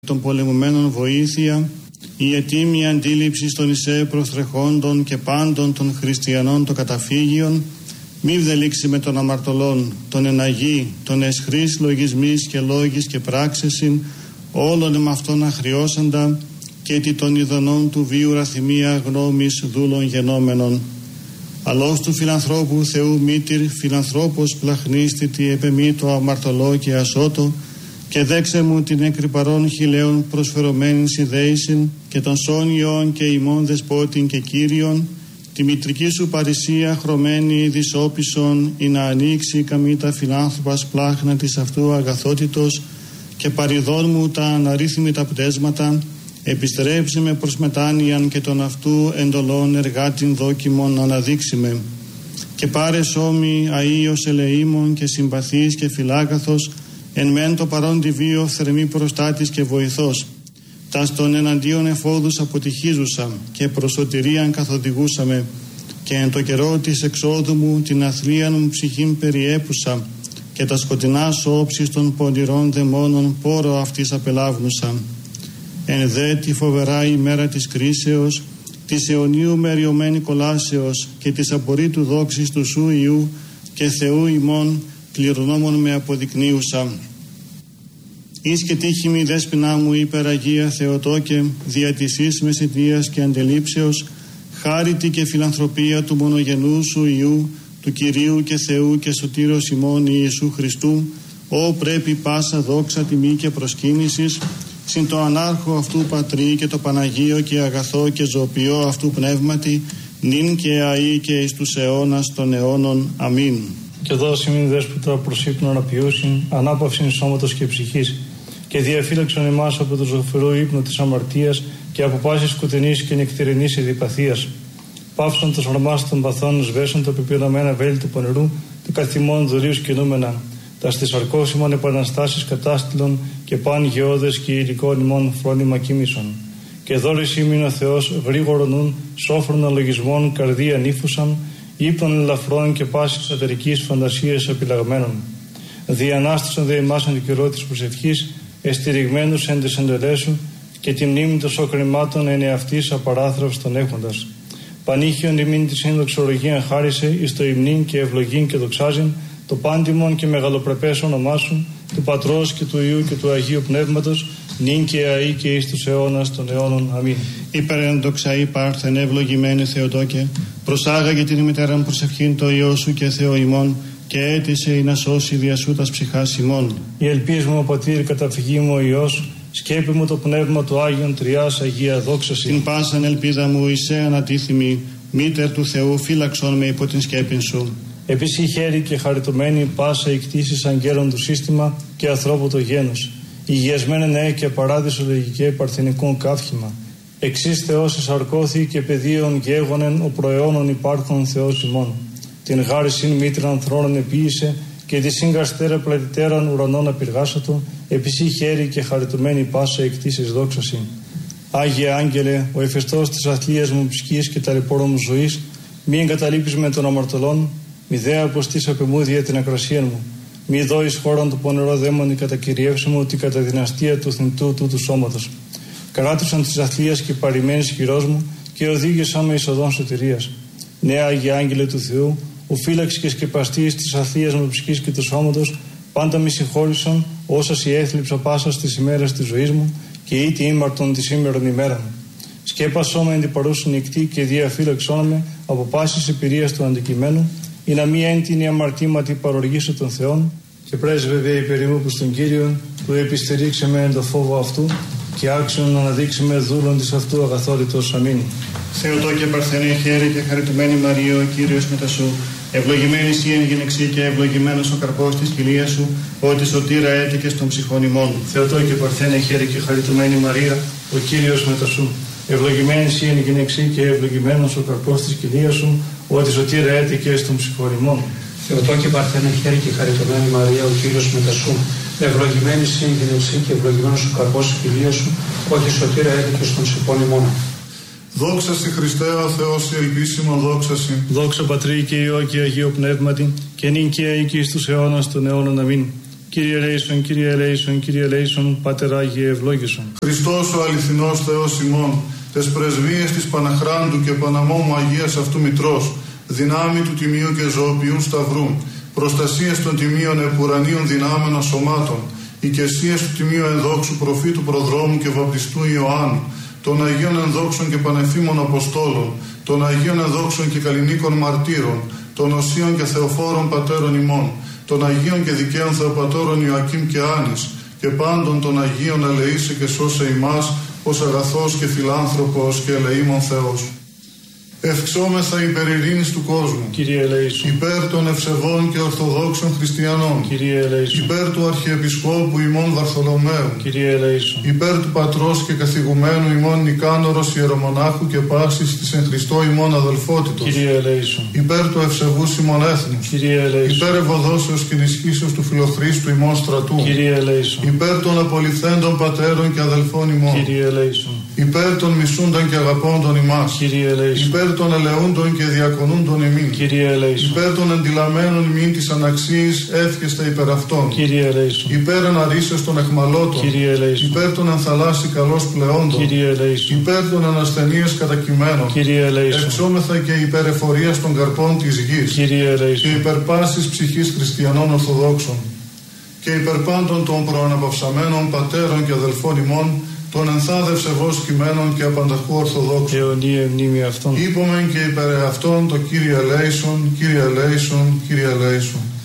των πολεμουμένων βοήθεια, η ετοίμη αντίληψη των εισέ προστρεχόντων και πάντων των χριστιανών το καταφύγιον, μη βδελήξει με των αμαρτωλών, τον εναγή, τον εσχρής λογισμής και λόγης και πράξεσιν, όλων εμαυτών αχριώσαντα, και τι των ειδονών του βίου ραθυμία γνώμης δούλων γενόμενων. Αλός του φιλανθρώπου Θεού μήτηρ, φιλανθρώπος πλαχνίστη τι επεμή το αμαρτωλό και ασώτο, και δέξε μου την εκρυπαρών χιλέων προσφερωμένην συνδέησιν και των σόνιων και ημών δεσπότην και κύριων, τη μητρική σου παρησία χρωμένη δυσόπισον, ή να ανοίξει καμήτα φιλάνθρωπας πλάχνα της αυτού αγαθότητος, και παριδών μου τα αναρρύθμιτα πτέσματα, επιστρέψε με προς μετάνοιαν και των αυτού εντολών εργάτην δόκιμων αναδείξιμε. Και πάρε σώμη αΐος ελεήμων και συμπαθής και φιλάκαθος, εν μεν το παρόν τη βίο θερμή προστάτης και βοηθός. Τας των εναντίον εφόδους αποτυχίζουσα και προς σωτηρίαν καθοδηγούσαμε, και εν το καιρό της εξόδου μου την αθλίαν μου ψυχήν περιέπουσα, και τα σκοτεινά όψεις των πονηρών δαιμόνων πόρο αυτής απελάβνουσα. Εν δε τη φοβερά ημέρα της κρίσεως, της αιωνίου μεριωμένη κολάσεως και της απορρίτου δόξης του σου Ιού και Θεού ημών κληρονόμων με αποδεικνύουσα. Εις και τύχημη δέσποινά μου υπεραγία Θεοτόκε, δια της εις μεσητείας και αντελήψεως, χάριτη και φιλανθρωπία του μονογενού σου Ιού, του Κυρίου και Θεού και Σωτήρος ημών Ιησού Χριστού, ό πρέπει πάσα δόξα τιμή και προσκύνησης, συν το ανάρχο αυτού Πατρί και το Παναγίο και αγαθό και ζωοποιό αυτού πνεύματι, νυν και αεί και εις τους αιώνας των αιώνων. Αμήν. Και δώσει μην δέσποτα προς ύπνο να ποιούσιν, ανάπαυσιν σώματος και ψυχής, και διαφύλαξον εμάς από το ζωφερό ύπνο της αμαρτίας και από πάσης σκοτεινής και νεκτηρινής ειδηπαθίας. Πάυσον το σαρμάς των παθών, σβέσον τα πεπειραμένα βέλη του πονηρού, του καθημών δωρείους κινούμενα, τα στις αρκώσιμων επαναστάσεις κατάστηλων και παν γεώδες και υλικών ημών φρόνημα κοίμησον. Και δώρης ήμην ο Θεός γρήγορον νουν, σόφρον αλογισμών καρδία νύφουσαν, ύπνων ελαφρών και πάσης εσωτερικής φαντασίας επιλαγμένων. Διανάστησαν δε εμάς εν καιρό της προσευχής, εστηριγμένους εν της εντελέσου, και τη μνήμη των σοκρημάτων εν εαυτής απαράθραυστον έχοντας. Πανήχιον ημίν τη σύνδοξολογία χάρισε εις το υμνήν και ευλογήν και δοξάζειν, το πάντιμον και μεγαλοπρεπές όνομά σου, του Πατρός και του Υιού και του Αγίου Πνεύματος, νυν και αεί και εις τους αιώνας των αιώνων. Αμήν. Υπερέντοξα υπάρχθεν ευλογημένη Θεοτόκε, προσάγαγε την ημιτέραν προσευχήν το Υιό σου και Θεό ημών, και έτησε ή να σώσει δια σου τας ψυχάς ημών. Η ελπίς μου ο Πατήρ, καταφυγή μου ο Υιός, σκέπη μου το πνεύμα του Άγιον Τριάς Αγία δόξαση. Την πάσαν ελπίδα μου εισέ ανατίθυμη, μήτερ του Θεού φύλαξον με υπό την σκέπην σου. Επίση χέρι και χαριτωμένη πάσα εκτίσεις αγγέλων του σύστημα και ανθρώπου το γένος. Υγιασμένε νέε και παράδεισο λογικέ παρθενικών καύχημα. Εξής Θεός εσαρκώθη και πεδίων γέγονεν ο προαιώνων υπάρχων Θεός ημών. Την γάρισιν μήτραν θρόνων επίησε και τη σύγκαστέρα πλατητέραν ουρανών απειργάσατο, επίση χέρι και χαριτωμένη πάσα εκτίσεις δόξαση. Άγιε Άγγελε, ο εφεστός της αθλίας μου ψυχής και ταλαιπώρων μου ζωής, μη εγκαταλείπεις με των αμαρτωλών, μη δε αποστείς απεμούδια την ακρασία μου, μη δω εις χώραν του πονηρό δαίμονι κατακυριεύσου μου την καταδυναστία του θνητού τούτου σώματος. Κράτησαν της αθλίας και παρημένης χειρός μου και οδήγησαν με εις οδόν σωτηρίας. Νέα Άγιε Άγγελε του Θεού, ο φύλαξ και σκεπαστής της αθλίας μου ψυχής και του σώματος, πάντα μη συγχώρησαν όσα σοι έθλιψα πάσα στις ημέρες της ζωής μου και ήτι ήμαρτον τη σήμερον ημέρα μου. Σκέπασό με εν την παρούσιν νυχτή και διαφύλαξόν με από πάσης εμπειρίας του αντικειμένου, ή να μη έντυνη αμαρτήματι παροργήσω των Θεών, και πρέσβευε υπερήμου προς τον Κύριον, που επιστηρίξε με εν το φόβο αυτού, και άξιον να αναδείξει με δούλον της αυτού αγαθότητος. Αμήν. Θεοτόκε παρθενέ χέρι και χαριτωμένη Μαρία, ο Κύριος μετά σου, ευλογημένη εσύ εν γυναιξή και ευλογημένος ο καρπός της κοιλίας σου, ότι σωτήρα έτηκες των ψυχών ημών. Θεοτόκε παρθένε χέρι και χαριτωμένη Μαρία, ο Κύριος μετά σου, ευλογημένη εσύ εν γυναιξή και ευλογημένος ο καρπός της κοιλίας σου, ότι σωτήρα έτηκες των ψυχών ημών. Θεοτόκε παρθένε χέρι και χαριτωμένη Μαρία, ο Κύριος μετά σου, ευλογημένη εσύ εν γυναιξή και ευλογημένος ο καρπός της κοιλίας σου, ότι σωτήρα έτηκες των ψυχών ημών. Δόξα στη Χριστέ ο Θεός η ελπίσιμον δόξαση. Δόξα Πατρί και Υιό και Αγίο Πνεύματι, και νυν και αεί και εις τους αιώνας των αιώνων. Αμήν. Κύριε ελέησον, Κύριε ελέησον, Κύριε ελέησον, Πάτερ Άγιε ευλόγησον. Χριστός ο αληθινός Θεός ημών, τες πρεσβείες της Παναχράντου και Παναμόμου Αγίας αυτού Μητρός, δυνάμει του Τιμίου και Ζωοποιού Σταυρού, προστασίες των Τιμίων επουρανίων δυνάμενων σωμάτων, οικεσίες του Τιμίου ενδόξου προφήτου Προδρόμου και βαπτιστού Ιωάννου, των Αγίων ενδόξων και πανεφήμων Αποστόλων, των Αγίων ενδόξων και καλλινίκων μαρτύρων, των Οσίων και Θεοφόρων Πατέρων ημών, των Αγίων και δικαίων Θεοπατώρων Ιωακήμ και Άνης, και πάντων των Αγίων ελεήσε και σώσε ημάς, ως αγαθός και φιλάνθρωπος και ελεήμων Θεός. Ευξόμεθα υπέρ ειρήνης του κόσμου. Κύριε ελέησον. Υπέρ των ευσεβών και ορθοδόξων χριστιανών. Κύριε ελέησον. Υπέρ του Αρχιεπισκόπου ημών Βαρθολομαίου. Κύριε ελέησον. Υπέρ του Πατρός και καθηγουμένου ημών Νικάνορος Ιερομονάχου και πάσης της εν Χριστώ ημών αδελφότητος. Κύριε ελέησον. Υπέρ του ευσεβούς ημών έθνους. Κύριε ελέησον. Υπέρ ευωδόσεως και ενισχύσεως του Φιλοχρίστου ημών στρατού. Κύριε ελέησον. Υπέρ των απολυθέντων πατέρων και αδελφών ημών. Κύριε ελέησον. Υπέρ των μισούντων και αγαπώντων ημάς. Κύριε ελέησον. Υπέρ των ελεούντων και διακονούντων ημίν. Κύριε ελέησον. Υπέρ των εντυλαμένων ημίν της αναξίης εύχεστα υπέρ αυτών. Κύριε ελέησον. Υπέρ εναρίσεως των εχμαλώτων. Κύριε ελέησον. Υπέρ των ενθαλάσσι καλώς πλεόντων. Κύριε ελέησον. Υπέρ των ανασθενείας κατακειμένων. Κύριε ελέησον. Εξόμεθα και υπέρ εφορίας των καρπών της γης. Κύριε Και ελέησον. υπέρ πάσης ψυχής χριστιανών Ορθοδόξων. Και υπέρ πάντων των προαναπαυσαμένων πατέρων και αδελφών ημών, των ενθάδευσε βος κειμένων και απανταχού Ορθοδόξων. Αιωνία μνήμη αυτών. Είπομεν και υπέρ αυτών το Κύριε ελέησον, Κύριε ελέησον, Κύριε ελέησον.